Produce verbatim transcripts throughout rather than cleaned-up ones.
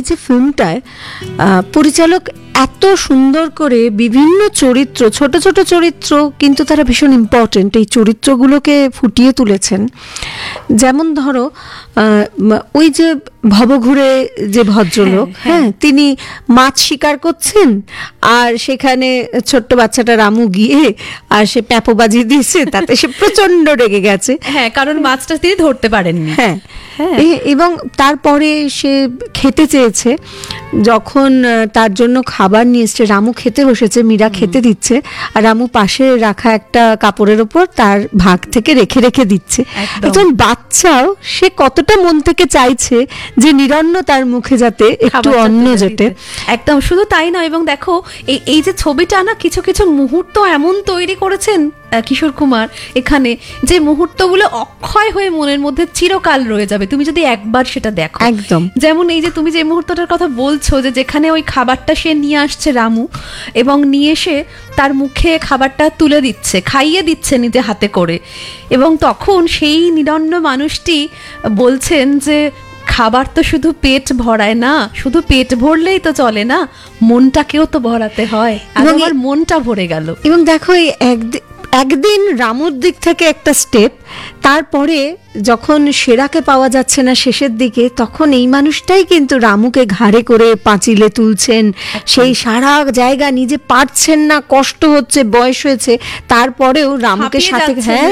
যে ফিল্মটায় পরিচালক এত সুন্দর করে বিভিন্ন চরিত্র, ছোট ছোট চরিত্র কিন্তু তারা ভীষণ ইম্পর্টেন্ট, এই চরিত্রগুলোকে ফুটিয়ে তুলেছেন। যেমন ধরো ওই যে ভবঘুরে যে ভদ্রলোক, হ্যাঁ, তিনি মাছ শিকার করছেন, আর সেখানে ছোট্ট বাচ্চাটা রামু গিয়ে আর সে প্যাপো বাজিয়ে দিয়েছে, তাতে সে প্রচন্ড রেগে গেছে, হ্যাঁ, কারণ মাছটা তিনি ধরতে পারেননি। হ্যাঁ, এবং তারপরে সে খেতে চেয়েছে, যখন তার জন্য খাবার নিয়ে এসছে, রামু খেতে বসেছে, মীরা খেতে দিচ্ছে, আর রামু পাশে রাখা একটা কাপড়ের ওপর তার ভাগ থেকে রেখে রেখে দিচ্ছে। একজন বাচ্চাও সে কতটা মন থেকে চাইছে যে নিরন্ন তার মুখে যাতে একটু অন্ন যেতে। একদম, শুধু তাই নয়, এবং দেখো এই এই যে ছবিটা না, কিছু কিছু মুহূর্ত এমন তৈরি করেছেন কিশোর কুমার এখানে, যে মুহূর্তগুলো অক্ষয় হয়ে মনের মধ্যে চিরকাল রয়ে যাবে তুমি যদি একবার সেটা দেখো। একদম, যেমন এই যে তুমি যে মুহূর্তটার কথা বলছো, যে যেখানে ওই খাবারটা সে নিয়ে আসছে রামু, এবং নিয়ে এসে তার মুখে খাবারটা তুলে দিচ্ছে, খাইয়ে দিচ্ছে নিজে হাতে করে, এবং তখন সেই নিরন্ন মানুষটি বলছেন যে খাবার তো শুধু পেট ভরায় না, শুধু পেট ভরলেই তো চলে না, মনটাকেও তো ভরাতে হয়, আর আমার মনটা ভরে গেল। এবং দেখো এই একদিন একদিন রামুর দিক থেকে একটা স্টেপ, তারপরে যখন সেরাকে পাওয়া যাচ্ছে না শেষের দিকে, তখন এই মানুষটাই কিন্তু রামুকে ঘাড়ে করে পাঁচিলে তুলছেন, সেই সারা জায়গা নিজে পারছেন না, কষ্ট হচ্ছে, বয়স হয়েছে, তারপরেও রামুকে সাথে, হ্যাঁ,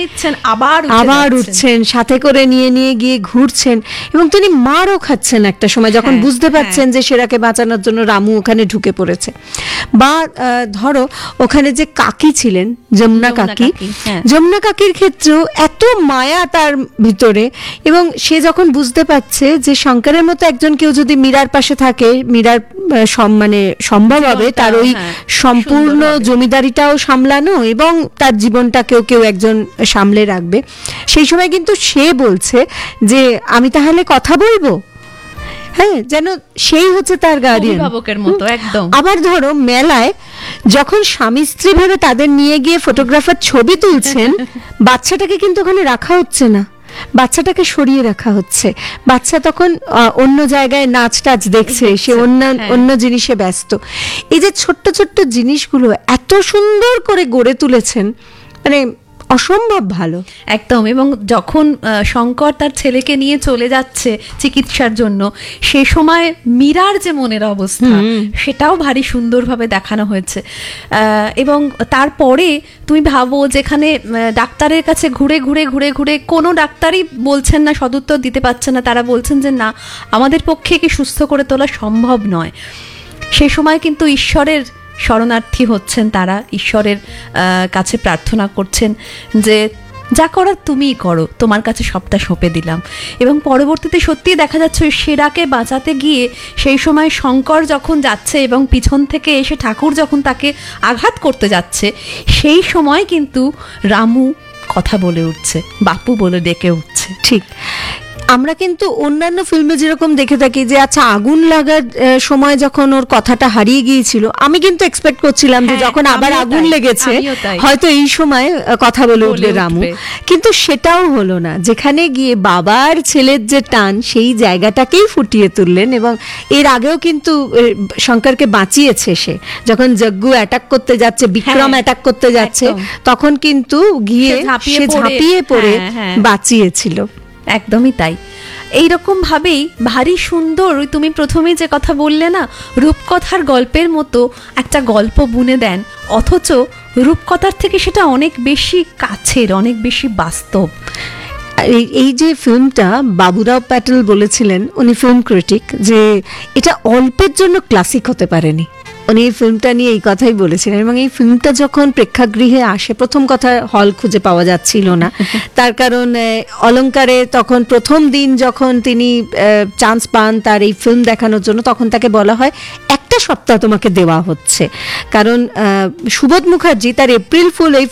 আবার আবার উঠছেন, সাথে করে নিয়ে নিয়ে গিয়ে ঘুরছেন, এবং তিনি মারও খাচ্ছেন একটা সময় যখন বুঝতে পারছেন যে সেরাকে বাঁচানোর জন্য রামু ওখানে ঢুকে পড়েছে। বা ধরো ওখানে যে কাকি ছিলেন, যমুনা কাকি, যমুনা কাকির ক্ষেত্রেও এত মায়া তার ভিতরে, এবং সে যখন বুঝতে পারছে যে শঙ্করের মতো একজন কেউ যদি মীরার পাশে থাকে, মীরার মানে সম্ভব হবে তার ওই সম্পূর্ণ জমিদারিটাও সামলানো, এবং তার জীবনটাকেও কেউ একজন সামলে রাখবে, সেই সময় কিন্তু সে বলছে যে আমি তাহলে কথা বলবো, হ্যাঁ, যেন সেই হচ্ছে তার গার্ডিয়ান, অভিভাবকের মতো একদম। আবার ধরো মেলায় যখন স্বামী স্ত্রী ভেবে তাদের নিয়ে গিয়ে ফটোগ্রাফার ছবি তুলছেন, বাচ্চাটাকে কিন্তু ওখানে রাখা হচ্ছে না, বাচ্চাটাকে সরিয়ে রাখা হচ্ছে, বাচ্চা তখন অন্য জায়গায় নাচ টাচ দেখছে, সে অন্য অন্য জিনিসে ব্যস্ত। এই যে ছোট্ট ছোট্ট জিনিসগুলো এত সুন্দর করে গড়ে তুলেছেন, মানে অসম্ভব ভালো একদম। এবং যখন শঙ্কর তার ছেলেকে নিয়ে চলে যাচ্ছে চিকিৎসার জন্য, সে সময় মীরার যে মনের অবস্থা, সেটাও ভারী সুন্দরভাবে দেখানো হয়েছে। এবং তারপরে তুমি ভাবো, যেখানে ডাক্তারের কাছে ঘুরে ঘুরে ঘুরে ঘুরে কোনো ডাক্তারই বলছেন না, সদুত্তর দিতে পারছে না, তারা বলছেন যে না, আমাদের পক্ষে কি সুস্থ করে তোলা সম্ভব নয়, সে সময় কিন্তু ঈশ্বরের শরণার্থী হচ্ছেন তারা, ঈশ্বরের কাছে প্রার্থনা করছেন যে যা করার তুমিই করো, তোমার কাছে সবটা সঁপে দিলাম। এবং পরবর্তীতে সত্যিই দেখা যাচ্ছে সেরাকে বাঁচাতে গিয়ে সেই সময় শঙ্কর যখন যাচ্ছে এবং পিছন থেকে এসে ঠাকুর যখন তাকে আঘাত করতে যাচ্ছে, সেই সময় কিন্তু রামু কথা বলে উঠছে, বাপু বলে ডেকে উঠছে। ঠিক, আমরা কিন্তু অন্যান্য ফিল্মে যেরকম দেখে থাকি যে আচ্ছা আগুন লাগার সময় যখন ওর কথাটা হারিয়ে গিয়েছিল, আমি কিন্তু এক্সপেক্ট করছিলাম যে যখন আবার আগুন লেগেছে হয়তো এই সময় কথা বলে উঠবে রামু, কিন্তু সেটাও হলো না। যেখানে গিয়ে বাবার ছেলের যে টান, সেই জায়গাটাকেই ফুটিয়ে তুললেন। এবং এর আগেও কিন্তু শঙ্করকে বাঁচিয়েছে, সে যখন যজ্ঞ অ্যাটাক করতে যাচ্ছে, বিক্রম অ্যাটাক করতে যাচ্ছে, তখন কিন্তু গিয়ে সে ঝাঁপিয়ে পড়ে বাঁচিয়েছিল। একদমই তাই। এইরকম ভাবেই ভারী সুন্দর, তুমি প্রথমে যে কথা বললে না, রূপকথার গল্পের মতো একটা গল্প বুনে দেন, অথচ রূপকথার থেকে সেটা অনেক বেশি কাছের, অনেক বেশি বাস্তব। এই যে ফিল্মটা বাবুরাও প্যাটেল বলেছিলেন, উনি ফিল্ম ক্রিটিক, যে এটা অল্পের জন্য ক্লাসিক হতে পারেনি। উনি এই ফিল্মটা নিয়ে এই কথাই বলেছিলেন। এবং এই ফিল্মটা যখন প্রেক্ষাগৃহে আসে, প্রথম কথা হল খুঁজে পাওয়া যাচ্ছিল না, তার কারণ অলঙ্কারে তখন প্রথম দিন যখন তিনি চান্স পান তার এই ফিল্ম দেখানোর জন্য, তখন তাকে বলা হয় একটা সপ্তাহ তোমাকে দেওয়া হচ্ছে, কারণ সুবোধ মুখার্জি তার এপ্রিল ফুল এই